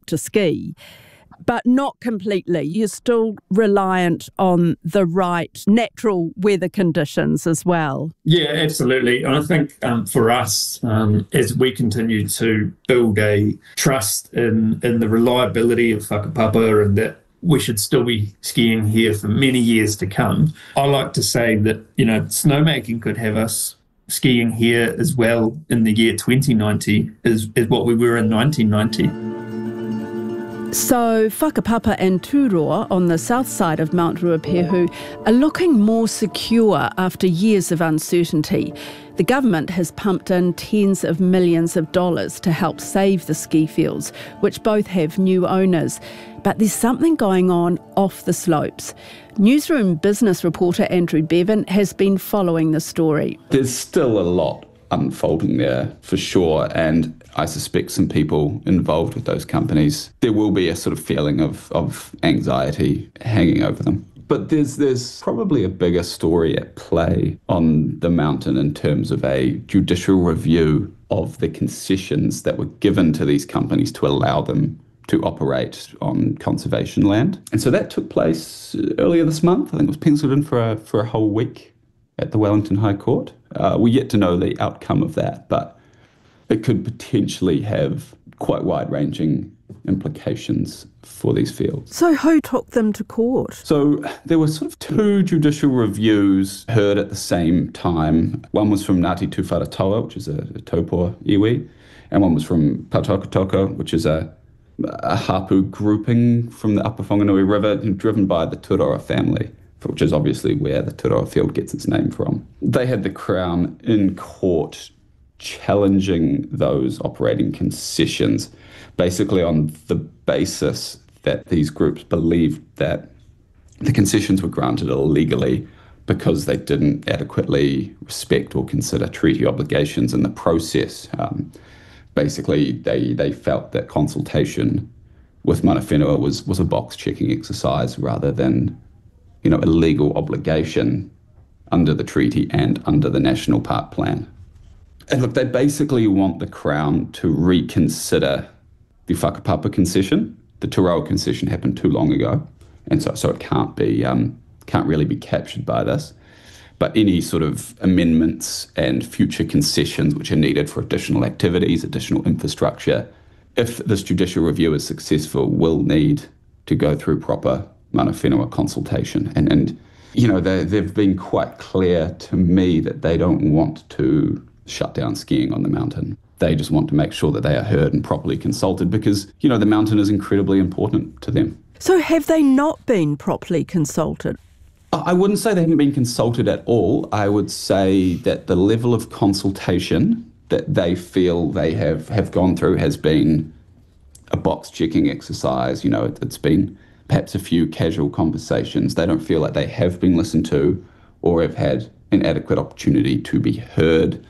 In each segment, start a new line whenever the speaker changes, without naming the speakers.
to ski, but not completely. You're still reliant on the right natural weather conditions as well.
Yeah, absolutely. And I think for us, as we continue to build a trust in the reliability of whakapapa and that we should still be skiing here for many years to come, I like to say that, snowmaking could have us skiing here as well in the year 2090 is what we were in 1990.
So Whakapapa and Turoa on the south side of Mount Ruapehu are looking more secure after years of uncertainty. The government has pumped in tens of millions of dollars to help save the ski fields, which both have new owners. But there's something going on off the slopes. Newsroom business reporter Andrew Bevan has been following the story.
There's still a lot unfolding there for sure, and I suspect some people involved with those companies, there will be a sort of feeling of anxiety hanging over them. But there's probably a bigger story at play on the mountain in terms of a judicial review of the concessions that were given to these companies to allow them to operate on conservation land. And so that took place earlier this month. I think it was penciled in for a whole week at the Wellington High Court. We're yet to know the outcome of that, but it could potentially have quite wide-ranging implications for these fields.
So who took them to court?
So there were sort of two judicial reviews heard at the same time. One was from Ngāti Tuwharetoa, which is a taupo iwi, and one was from Pautokotoko, which is a hapu grouping from the Upper Whanganui River, driven by the Turoa family, which is obviously where the Turoa field gets its name from. They had the Crown in court challenging those operating concessions, basically on the basis that these groups believed that the concessions were granted illegally because they didn't adequately respect or consider treaty obligations in the process. Basically, they felt that consultation with mana whenua was a box-checking exercise rather than a legal obligation under the treaty and under the National Park Plan. And look, they basically want the Crown to reconsider the Whakapapa concession. The Turoa concession happened too long ago, and so it can't really be captured by this. But any sort of amendments and future concessions which are needed for additional activities, additional infrastructure, if this judicial review is successful, will need to go through proper mana whenua consultation. And they've been quite clear to me that they don't want to shut down skiing on the mountain. They just want to make sure that they are heard and properly consulted because, the mountain is incredibly important to them.
So have they not been properly consulted?
I wouldn't say they haven't been consulted at all. I would say that the level of consultation that they feel they have gone through has been a box-checking exercise. It's been perhaps a few casual conversations. They don't feel like they have been listened to or have had an adequate opportunity to be heard.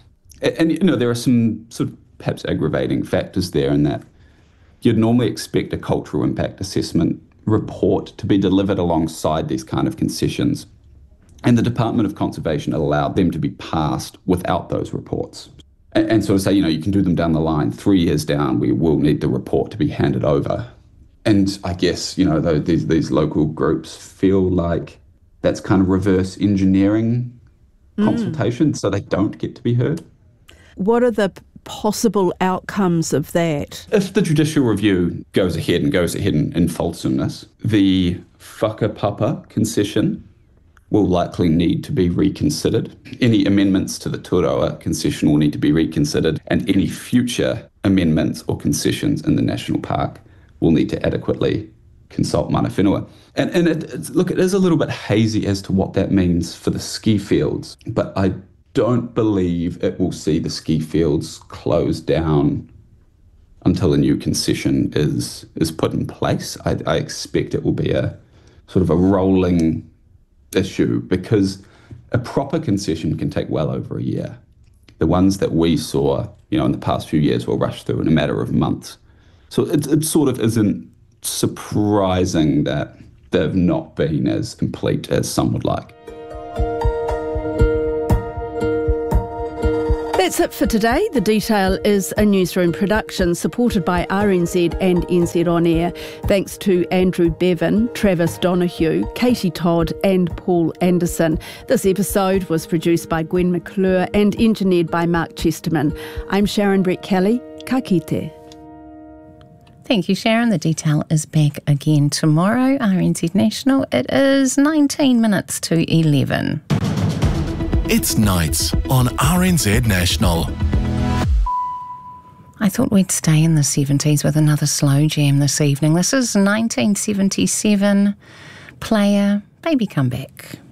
And there are some sort of perhaps aggravating factors there in that you'd normally expect a cultural impact assessment report to be delivered alongside these kind of concessions. And the Department of Conservation allowed them to be passed without those reports. And sort of say, you can do them down the line. 3 years down, we will need the report to be handed over. And I guess, these local groups feel like that's kind of reverse engineering consultation, so they don't get to be heard.
What are the possible outcomes of that?
If the judicial review goes ahead in fulsomeness, the Whakapapa concession will likely need to be reconsidered. Any amendments to the Turoa concession will need to be reconsidered, and any future amendments or concessions in the national park will need to adequately consult mana whenua. And it is a little bit hazy as to what that means for the ski fields, but I don't believe it will see the ski fields closed down until a new concession is put in place. I expect it will be a sort of a rolling issue because a proper concession can take well over a year. The ones that we saw, in the past few years were rushed through in a matter of months. So it sort of isn't surprising that they've not been as complete as some would like.
That's it for today. The Detail is a newsroom production supported by RNZ and NZ On Air. Thanks to Andrew Bevan, Travis Donoghue, Katie Todd and Paul Anderson. This episode was produced by Gwen McClure and engineered by Mark Chesterman. I'm Sharon Brett-Kelly. Ka kite.
Thank you, Sharon. The Detail is back again tomorrow, RNZ National. It is 19 minutes to 11.
It's Nights on RNZ National.
I thought we'd stay in the 70s with another slow jam this evening. This is 1977, Player, Baby Come Back.